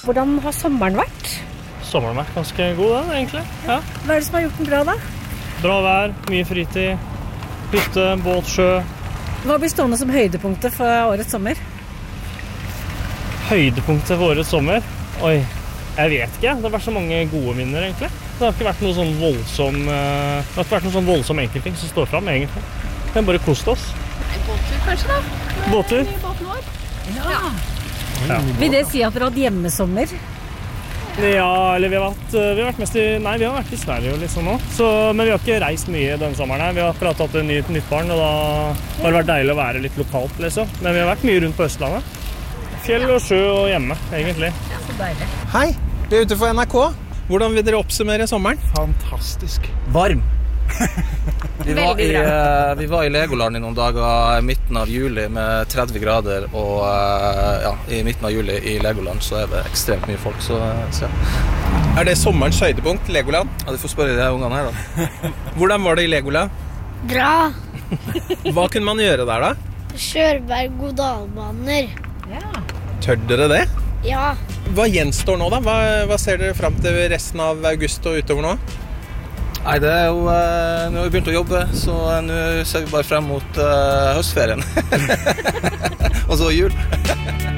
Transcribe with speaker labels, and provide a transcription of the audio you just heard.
Speaker 1: Hvordan har sommeren vært?
Speaker 2: Sommeren har vært ganske god, da, egentlig. Ja.
Speaker 1: Hva det som har gjort den bra, da?
Speaker 2: Bra vær, mye fritid, hytte, båt, sjø.
Speaker 1: Hva blir stående som høydepunktet for årets sommer?
Speaker 2: Høydepunktet for årets sommer? Oi, jeg vet ikke. Det har vært så mange gode minner, egentlig. Det har ikke vært noe sånn voldsom enkeltting som står frem, egentlig. Vi har bare kost oss.
Speaker 3: Båttur, kanskje, da?
Speaker 2: Båttur?
Speaker 3: Båten vår.
Speaker 2: Ja.
Speaker 1: Vil det si at dere har hatt hjemmesommer?
Speaker 2: Ja, eller vi har vært mest vi har vært i Sverige og litt sånn nå. Men vi har ikke reist mye denne sommeren her. Vi har akkurat hatt et nytt barn, og da har det vært deilig å være litt lokalt, liksom. Men vi har vært mye rundt på Østlandet. Fjell og sjø og hjemme, egentlig.
Speaker 1: Ja, så deilig.
Speaker 4: Hei, vi ute for NRK. Hvordan vil dere oppsummere sommeren?
Speaker 5: Fantastisk.
Speaker 6: Varm.
Speaker 1: Veldig bra.
Speaker 6: Vi var i Legoland i noen dager i midten av juli med 30 grader, og i midten av juli i Legoland så det ekstremt mye folk. Så.
Speaker 4: Er det sommerens høydepunkt, Legoland?
Speaker 6: Ja, du får spørre de ungene her da.
Speaker 4: Hvordan var det i Legoland?
Speaker 7: Bra.
Speaker 4: Hva kunne man gjøre der da?
Speaker 7: Kjøre berg-og-dal-baner.
Speaker 1: Ja.
Speaker 4: Tør dere det?
Speaker 7: Ja.
Speaker 4: Hva gjenstår nå da? Hva ser dere frem til resten av august og utover nå?
Speaker 6: Nei, det jo, nå har vi begynt å jobbe, så nå ser vi bare frem mot høstferien. Og så jul.